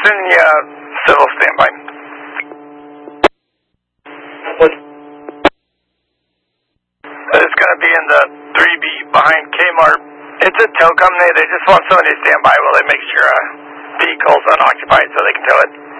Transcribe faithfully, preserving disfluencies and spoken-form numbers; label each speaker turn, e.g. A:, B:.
A: sending you a civil standby.
B: What?
A: It's going to be in the three B behind Kmart. It's a tow company. They just want somebody to stand by while they make sure a vehicle's unoccupied so they can tow it.